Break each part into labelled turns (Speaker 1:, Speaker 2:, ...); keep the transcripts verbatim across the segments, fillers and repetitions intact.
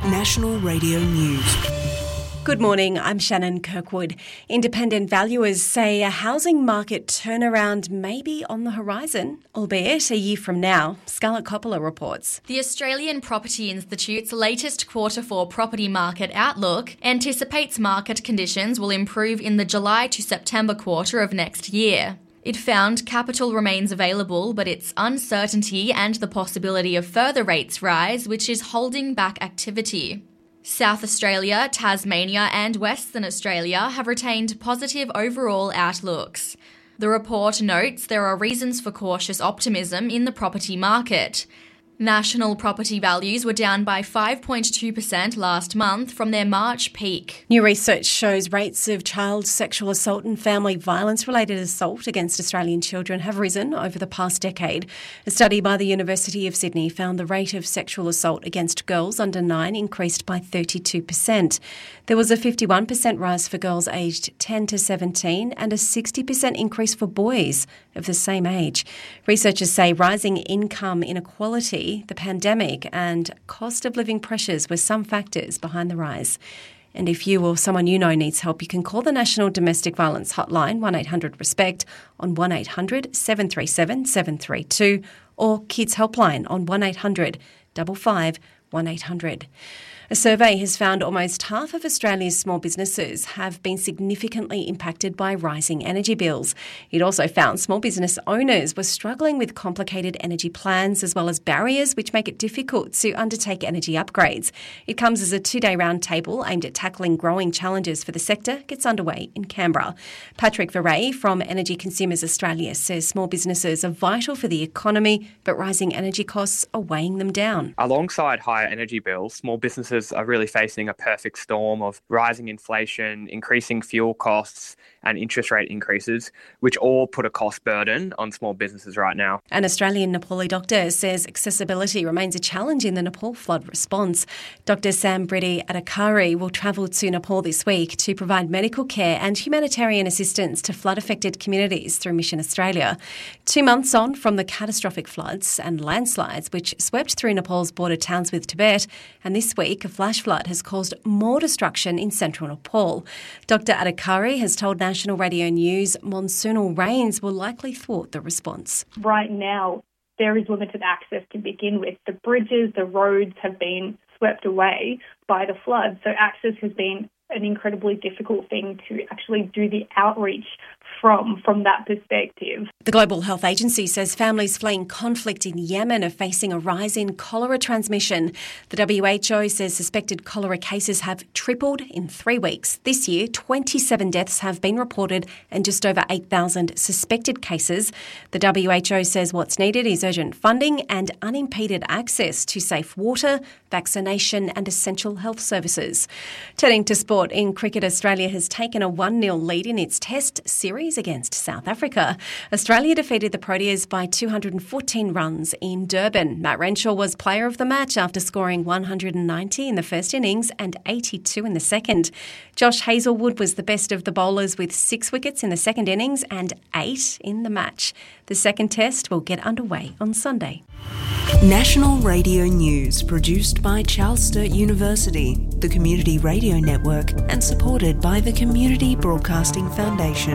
Speaker 1: National Radio News.
Speaker 2: Good morning, I'm Shannon Kirkwood. Independent valuers say a housing market turnaround may be on the horizon, albeit a year from now. Scarlett Coppola reports.
Speaker 3: The Australian Property Institute's latest quarter four property market outlook anticipates market conditions will improve in the July to September quarter of next year. It found capital remains available, but it's uncertainty and the possibility of further rates rise which is holding back activity. South Australia, Tasmania and Western Australia have retained positive overall outlooks. The report notes there are reasons for cautious optimism in the property market. National property values were down by five point two percent last month from their March peak.
Speaker 2: New research shows rates of child sexual assault and family violence-related assault against Australian children have risen over the past decade. A study by the University of Sydney found the rate of sexual assault against girls under nine increased by thirty-two percent. There was a fifty-one percent rise for girls aged ten to seventeen and a sixty percent increase for boys of the same age. Researchers say rising income inequality, the pandemic and cost of living pressures were some factors behind the rise. And if you or someone you know needs help, you can call the National Domestic Violence Hotline one eight hundred RESPECT on one eight hundred seven three seven seven three two or Kids Helpline on one eight hundred five five one eight hundred. A survey has found almost half of Australia's small businesses have been significantly impacted by rising energy bills. It also found small business owners were struggling with complicated energy plans as well as barriers which make it difficult to undertake energy upgrades. It comes as a two-day roundtable aimed at tackling growing challenges for the sector gets underway in Canberra. Patrick Verrey from Energy Consumers Australia says small businesses are vital for the economy, but rising energy costs are weighing them down.
Speaker 4: Alongside higher energy bills, small businesses are really facing a perfect storm of rising inflation, increasing fuel costs and interest rate increases, which all put a cost burden on small businesses right now.
Speaker 2: An Australian Nepali doctor says accessibility remains a challenge in the Nepal flood response. Doctor Sam Briddy Adhikari will travel to Nepal this week to provide medical care and humanitarian assistance to flood-affected communities through Mission Australia. Two months on from the catastrophic floods and landslides which swept through Nepal's border towns with Tibet, and this week a flash flood has caused more destruction in central Nepal. Doctor Adhikari has told National Radio News monsoonal rains will likely thwart the response.
Speaker 5: Right now, there is limited access to begin with. The bridges, the roads have been swept away by the flood, so access has been an incredibly difficult thing to actually do the outreach from, from that perspective.
Speaker 2: The Global Health Agency says families fleeing conflict in Yemen are facing a rise in cholera transmission. The W H O says suspected cholera cases have tripled in three weeks. This year, twenty-seven deaths have been reported and just over eight thousand suspected cases. The W H O says what's needed is urgent funding and unimpeded access to safe water, vaccination and essential health services. Turning to sport, in cricket, Australia has taken a one nil lead in its Test series against South Africa. Australia defeated the Proteas by two hundred fourteen runs in Durban. Matt Renshaw was player of the match after scoring one hundred ninety in the first innings and eighty-two in the second. Josh Hazlewood was the best of the bowlers with six wickets in the second innings and eight in the match. The second Test will get underway on Sunday.
Speaker 1: National Radio News, produced by Charles Sturt University, the Community Radio Network, and supported by the Community Broadcasting Foundation.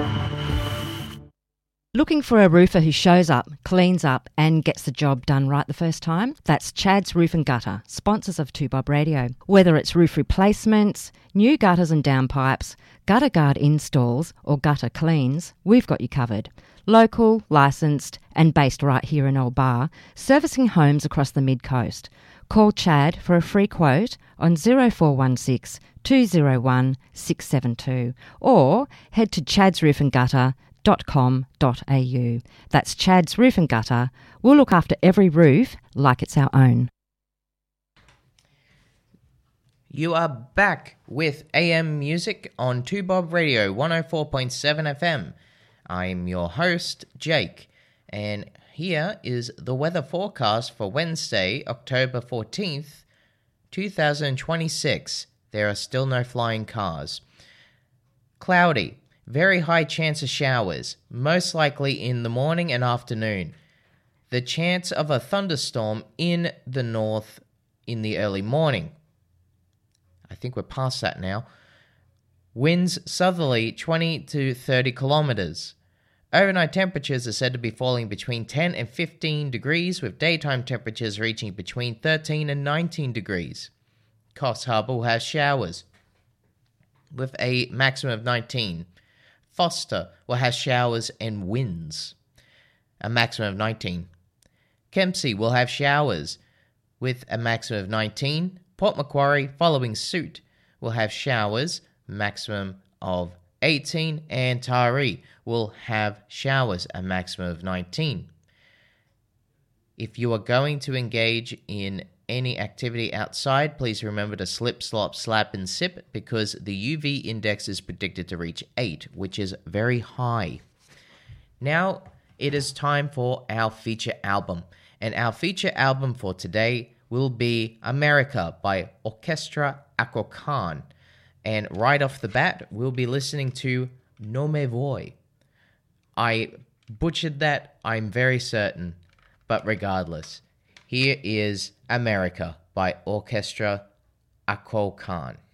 Speaker 6: Looking for a roofer who shows up, cleans up and gets the job done right the first time? That's Chad's Roof and Gutter, sponsors of two Bob Radio. Whether it's roof replacements, new gutters and downpipes, gutter guard installs or gutter cleans, we've got you covered. Local, licensed and based right here in Old Bar, servicing homes across the mid-coast. Call Chad for a free quote on zero four one six, two zero one, six seven two or head to chads roof and gutter dot com dot a u. That's Chad's Roof and Gutter. We'll look after every roof like it's our own.
Speaker 7: You are back with A M Music on two Bob Radio one oh four point seven F M. I'm your host, Jake, and here is the weather forecast for Wednesday, October fourteenth, twenty twenty-six. There are still no flying cars. Cloudy, very high chance of showers, most likely in the morning and afternoon. The chance of a thunderstorm in the north in the early morning. I think we're past that now. Winds southerly twenty to thirty kilometers. Overnight temperatures are said to be falling between ten and fifteen degrees, with daytime temperatures reaching between thirteen and nineteen degrees. Coffs Harbour will have showers with a maximum of nineteen. Foster will have showers and winds, a maximum of nineteen. Kempsey will have showers with a maximum of nineteen. Port Macquarie, following suit, will have showers, maximum of eighteen, and Taree will have showers, a maximum of nineteen. If you are going to engage in any activity outside, please remember to slip, slop, slap, and sip, because the U V index is predicted to reach eight, which is very high. Now it is time for our feature album, and our feature album for today will be America by Orchestra Akokan. And right off the bat, we'll be listening to No Me Voy. I butchered that, I'm very certain. But regardless, here is America by Orchestra Akokan.